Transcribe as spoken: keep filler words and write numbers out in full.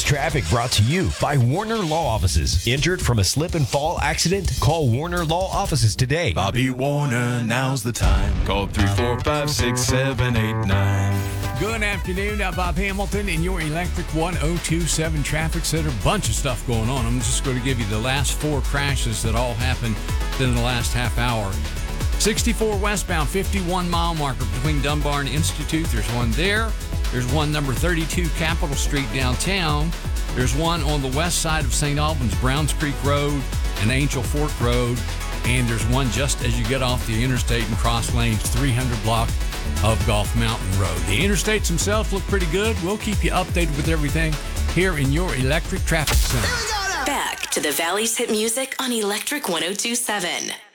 This traffic brought to you by Warner Law Offices. Injured from a slip and fall accident? Call Warner Law Offices today. Bobby Warner, now's the time. Call three four five, six seven eight nine. Good afternoon. I'm Bob Hamilton in your Electric one oh two point seven Traffic Center. Bunch of stuff going on. I'm just going to give you the last four crashes that all happened in the last half hour. sixty-four westbound, fifty-one mile marker between Dunbar and Institute. There's one there. There's one number thirty-two Capitol Street downtown. There's one on the west side of Saint Albans, Browns Creek Road and Angel Fork Road. And there's one just as you get off the interstate and cross lanes, three hundred block of Gulf Mountain Road. The interstates themselves look pretty good. We'll keep you updated with everything here in your Electric Traffic Center. Back to the Valley's hit music on Electric one oh two point seven.